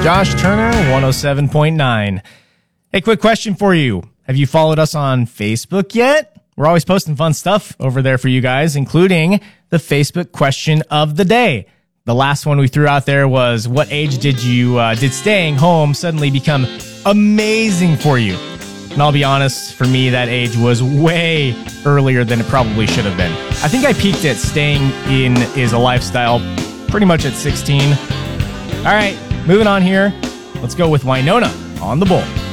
Josh Turner, 107.9. Hey, quick question for you. Have you followed us on Facebook yet? We're always posting fun stuff over there for you guys, including the Facebook question of the day. The last one we threw out there was, what age did staying home suddenly become amazing for you? And I'll be honest, for me, that age was way earlier than it probably should have been. I think I peaked at staying in is a lifestyle pretty much at 16. All right, moving on here. Let's go with Winona on the Bull.